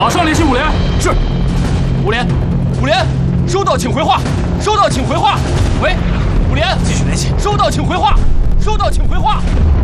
马上联系5连。 是。5连，收到，请回话。收到，请回话。喂，5连， 继续联系。 收到，请回话。收到，请回话。